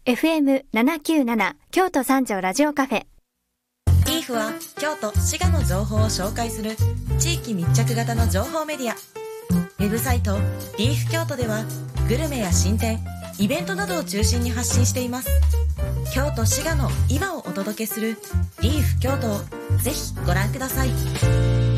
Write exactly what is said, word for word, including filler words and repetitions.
エフエムななきゅうなな 京都三条ラジオカフェ。 リーフは京都、滋賀の情報を紹介する地域密着型の情報メディア。ウェブサイトリーフ京都ではグルメや新店、イベントなどを中心に発信しています。京都、滋賀の今をお届けするリーフ京都をぜひご覧ください。